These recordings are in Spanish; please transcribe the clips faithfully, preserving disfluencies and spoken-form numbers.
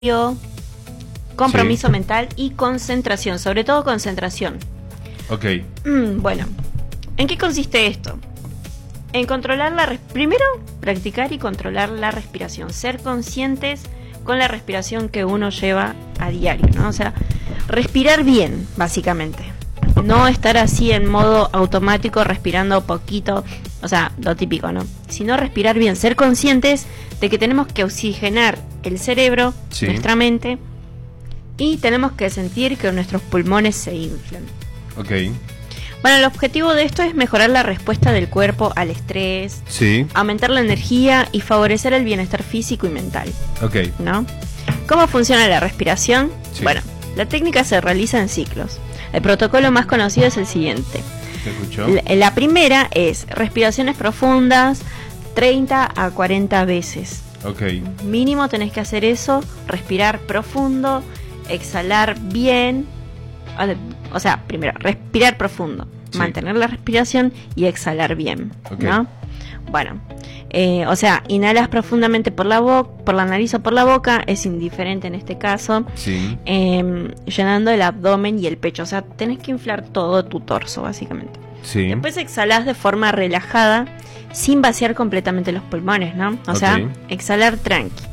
compromiso Sí. mental y concentración, sobre todo concentración. Ok. Mm, Bueno, ¿en qué consiste esto? En controlar la res- primero practicar y controlar la respiración, ser conscientes con la respiración que uno lleva a diario, ¿no? O sea, respirar bien, básicamente. No estar así en modo automático, respirando poquito, o sea, lo típico, ¿no? Sino respirar bien, ser conscientes de que tenemos que oxigenar el cerebro, Sí. nuestra mente, y tenemos que sentir que nuestros pulmones se inflan. Ok. Bueno, el objetivo de esto es mejorar la respuesta del cuerpo al estrés, Sí. aumentar la energía y favorecer el bienestar físico y mental, Ok. ¿no? ¿Cómo funciona la respiración? Sí. Bueno, la técnica se realiza en ciclos. El protocolo más conocido es el siguiente. ¿Te escuchó? La, la primera es respiraciones profundas, treinta a cuarenta veces. Ok. Mínimo tenés que hacer eso, respirar profundo, exhalar bien. O sea, primero, respirar profundo, Sí. mantener la respiración y exhalar bien, Ok. ¿no? Bueno, eh, o sea, inhalas profundamente por la boca, por la nariz o por la boca, es indiferente en este caso, Sí. eh, llenando el abdomen y el pecho, o sea, tenés que inflar todo tu torso, básicamente. Sí. Después exhalás de forma relajada, sin vaciar completamente los pulmones, ¿no? O Ok. sea, exhalar tranqui.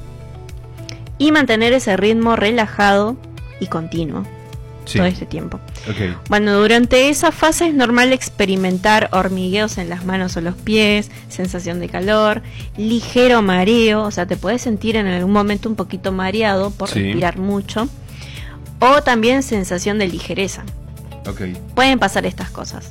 Y mantener ese ritmo relajado y continuo Sí. todo este tiempo. Ok. Bueno, durante esa fase es normal experimentar hormigueos en las manos o los pies, sensación de calor, ligero mareo, o sea, te puedes sentir en algún momento un poquito mareado por Sí. respirar mucho, o también sensación de ligereza. Ok. Pueden pasar estas cosas.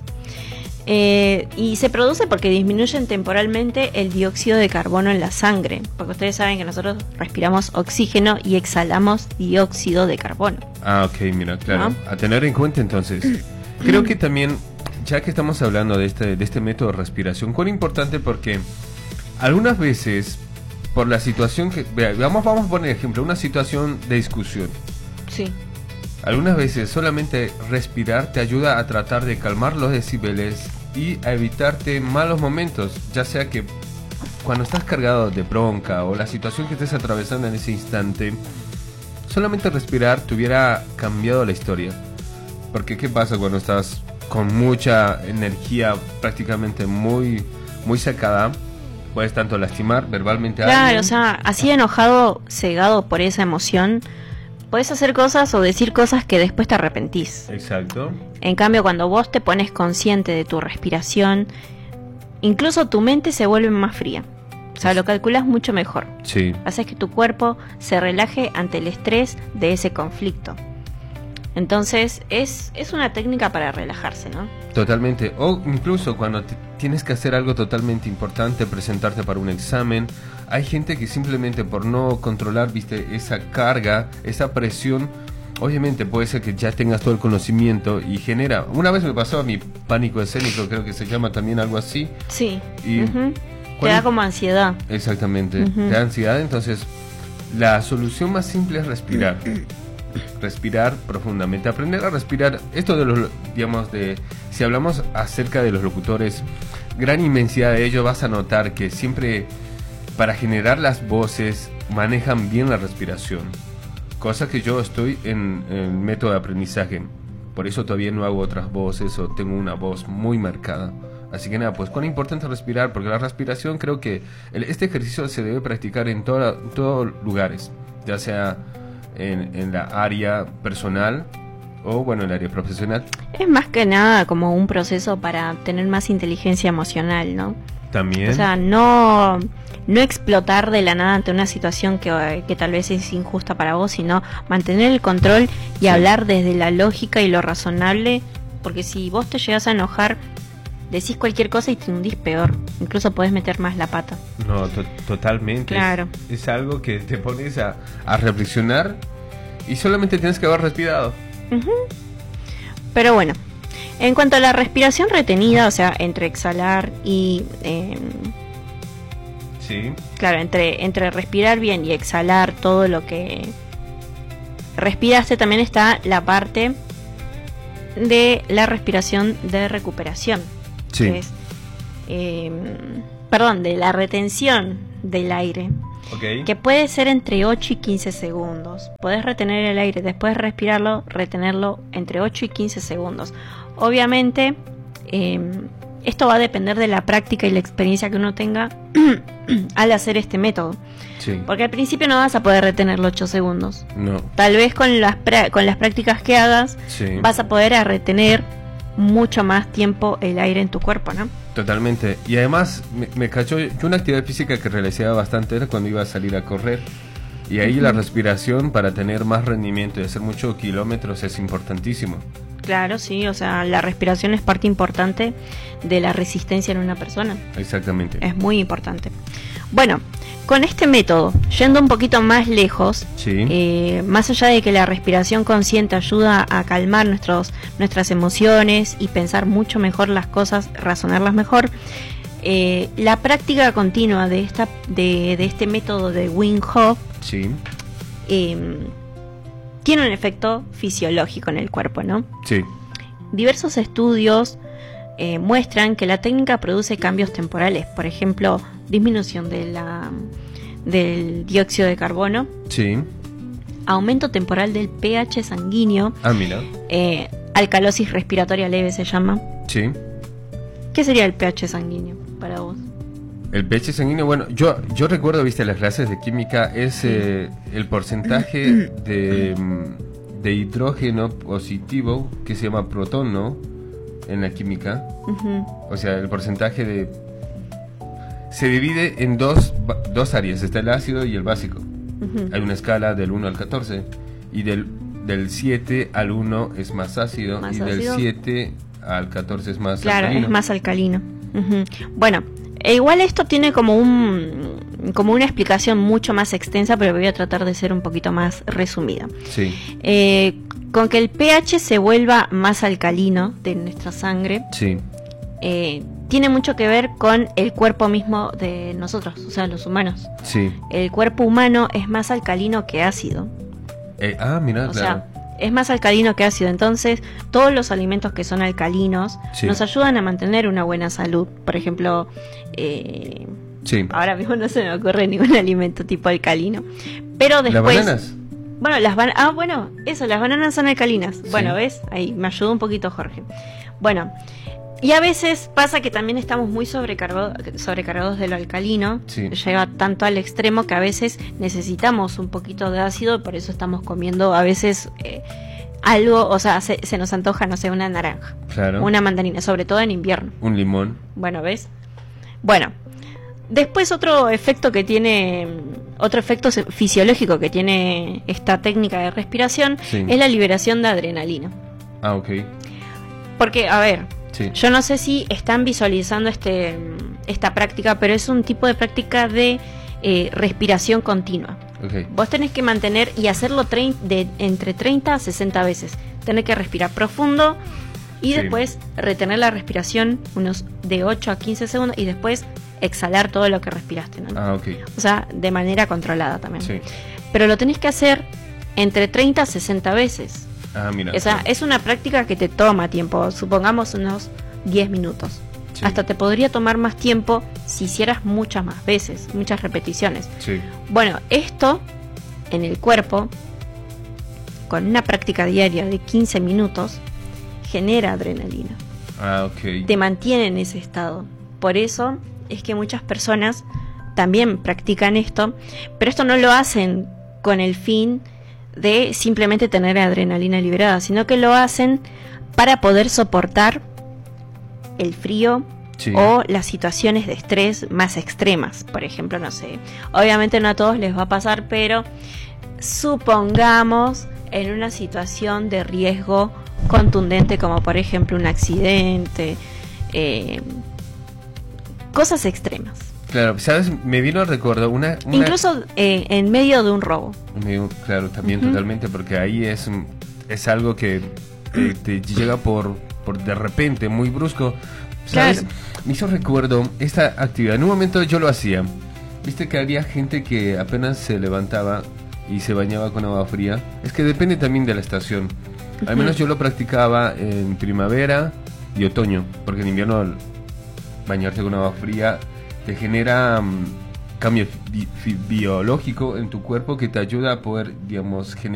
Eh, y se produce porque disminuyen temporalmente el dióxido de carbono en la sangre, porque ustedes saben que nosotros respiramos oxígeno y exhalamos dióxido de carbono. Ah, ok, mira, claro. ¿No? A tener en cuenta entonces. Creo que también, ya que estamos hablando de este, de este método de respiración, cuán importante porque algunas veces, por la situación que... Vea, vamos, vamos a poner ejemplo, una situación de discusión. Sí. Algunas veces solamente respirar te ayuda a tratar de calmar los decibeles y a evitarte malos momentos, ya sea que cuando estás cargado de bronca o la situación que estés atravesando en ese instante, solamente respirar te hubiera cambiado la historia. Porque ¿qué pasa cuando estás con mucha energía prácticamente muy, muy sacada? Puedes tanto lastimar verbalmente a Claro, alguien. o sea, así enojado, cegado por esa emoción, podés hacer cosas o decir cosas que después te arrepentís. Exacto. En cambio, cuando vos te pones consciente de tu respiración, incluso tu mente se vuelve más fría. O sea, lo calculas mucho mejor. Sí. Haces que tu cuerpo se relaje ante el estrés de ese conflicto. Entonces, es, es una técnica para relajarse, ¿no? Totalmente. O incluso cuando te- tienes que hacer algo totalmente importante, presentarte para un examen, hay gente que simplemente por no controlar, viste, esa carga, esa presión, obviamente puede ser que ya tengas todo el conocimiento y genera... Una vez me pasó a mi pánico escénico, creo que se llama también algo así. Sí. Y Ujú. Te ¿cuál da es? como ansiedad. Exactamente. Ujú. Te da ansiedad, entonces la solución más simple es respirar. Respirar profundamente, aprender a respirar. Esto de los, digamos, de si hablamos acerca de los locutores, gran inmensidad de ellos vas a notar que siempre para generar las voces manejan bien la respiración, cosa que yo estoy en el método de aprendizaje, por eso todavía no hago otras voces o tengo una voz muy marcada. Así que nada, pues cuán importante es respirar, porque la respiración creo que el- este ejercicio se debe practicar en toda- todos lugares, ya sea en, en la área personal o bueno, en el área profesional Es más que nada como un proceso para tener más inteligencia emocional, ¿no? también. O sea, no, no explotar de la nada ante una situación que, que tal vez es injusta para vos, sino mantener el control y Sí. hablar desde la lógica y lo razonable, porque si vos te llegas a enojar, decís cualquier cosa y te hundís peor, incluso podés meter más la pata. No, to- totalmente. Claro. Es, es algo que te pones a, a reflexionar y solamente tienes que haber respirado. Ujú. Pero bueno, en cuanto a la respiración retenida, o sea, entre exhalar y... eh, Sí. Claro, entre, entre respirar bien y exhalar todo lo que respiraste, también está la parte de la respiración de recuperación. Sí. Que es, eh, perdón, de la retención del aire. Okay. Que puede ser entre ocho y quince segundos. Podés retener el aire, después de respirarlo, retenerlo entre ocho y quince segundos. Obviamente, eh, esto va a depender de la práctica y la experiencia que uno tenga al hacer este método. Sí. Porque al principio no vas a poder retenerlo ocho segundos. No. Tal vez con las, pra- con las prácticas que hagas, Sí. vas a poder a retener mucho más tiempo el aire en tu cuerpo, ¿no? Totalmente. Y además me, me cayó, yo una actividad física que realizaba bastante era cuando iba a salir a correr. Y ahí uh-huh. la respiración para tener más rendimiento y hacer muchos kilómetros es importantísimo. Claro, sí, o sea, la respiración es parte importante de la resistencia en una persona. Exactamente. Es muy importante. Bueno, con este método, yendo un poquito más lejos, sí. eh, más allá de que la respiración consciente ayuda a calmar nuestros, nuestras emociones y pensar mucho mejor las cosas, razonarlas mejor, eh, la práctica continua de, esta, de, de este método de Wim Hof sí. eh, tiene un efecto fisiológico en el cuerpo, ¿no? Sí. Diversos estudios eh, muestran que la técnica produce cambios temporales, por ejemplo, disminución de la, del dióxido de carbono, sí. aumento temporal del pH sanguíneo, ah, mira. Eh, alcalosis respiratoria leve se llama. Sí. ¿Qué sería el pH sanguíneo para vos? El pH sanguíneo, bueno, yo yo recuerdo, viste, las clases de química, es sí. eh, el porcentaje de, de hidrógeno positivo que se llama protón, ¿no? En la química. Uh-huh. O sea, el porcentaje de... Se divide en dos, dos áreas, está el ácido y el básico. Uh-huh. Hay una escala del uno al catorce y del, del siete al uno es más ácido ¿Más y ácido? Del siete al catorce es más claro, alcalino. es más alcalino. Uh-huh. Bueno, e igual esto tiene como un como una explicación mucho más extensa, pero voy a tratar de ser un poquito más resumida. Sí. Eh, con que el pH se vuelva más alcalino de nuestra sangre, sí. eh, tiene mucho que ver con el cuerpo mismo de nosotros, o sea, los humanos. Sí. El cuerpo humano es más alcalino que ácido. Eh, ah, mira, o claro. sea, es más alcalino que ácido, entonces todos los alimentos que son alcalinos sí. nos ayudan a mantener una buena salud. Por ejemplo, eh, sí. ahora mismo no se me ocurre ningún alimento tipo alcalino, pero después... ¿Las bananas? Bueno, las bananas... Ah, bueno, eso, las bananas son alcalinas. Sí. Bueno, ¿ves? Ahí me ayudó un poquito Jorge. Bueno, y a veces pasa que también estamos muy sobrecargado, sobrecargados de lo alcalino. Sí. Llega tanto al extremo que a veces necesitamos un poquito de ácido, por eso estamos comiendo a veces eh, algo, o sea, se, se nos antoja, no sé, una naranja, claro. una mandarina, sobre todo en invierno. Un limón. Bueno, ¿ves? Bueno, después otro efecto que tiene, otro efecto fisiológico que tiene esta técnica de respiración sí. es la liberación de adrenalina. Ah, ok. Porque, a ver... Sí. Yo no sé si están visualizando este esta práctica, pero es un tipo de práctica de eh, respiración continua. Okay. Vos tenés que mantener y hacerlo trein, de entre treinta a sesenta veces. Tenés que respirar profundo y sí. después retener la respiración unos de ocho a quince segundos y después exhalar todo lo que respiraste, ¿no? Ah, ok. O sea, de manera controlada también. Sí. Pero lo tenés que hacer entre treinta a sesenta veces. Ah, mira. O sea, es una práctica que te toma tiempo, supongamos unos diez minutos. Sí. Hasta te podría tomar más tiempo si hicieras muchas más veces, muchas repeticiones. Sí. Bueno, esto en el cuerpo, con una práctica diaria de quince minutos, genera adrenalina. Ah, ok. Te mantiene en ese estado. Por eso es que muchas personas también practican esto, pero esto no lo hacen con el fin de simplemente tener adrenalina liberada, sino que lo hacen para poder soportar el frío sí. o las situaciones de estrés más extremas. Por ejemplo, no sé, obviamente no a todos les va a pasar, pero supongamos en una situación de riesgo contundente, como por ejemplo un accidente, eh, cosas extremas. Claro, ¿sabes? Me vino a recordar una... una... Incluso eh, en medio de un robo. Claro, también uh-huh. totalmente, porque ahí es, es algo que te, te llega por, por de repente, muy brusco. ¿Sabes? Claro. Me hizo recuerdo esta actividad. En un momento yo lo hacía. Viste que había gente que apenas se levantaba y se bañaba con agua fría. Es que depende también de la estación. Uh-huh. Al menos yo lo practicaba en primavera y otoño, porque en invierno bañarse con agua fría te genera um, cambio bi- bi- biológico en tu cuerpo que te ayuda a poder, digamos, generar